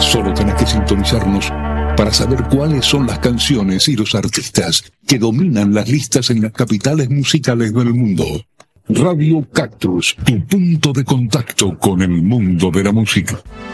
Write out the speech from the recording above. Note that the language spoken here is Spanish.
Solo tenés que sintonizarnos para saber cuáles son las canciones y los artistas que dominan las listas en las capitales musicales del mundo. Radio Cactus, tu punto de contacto con el mundo de la música.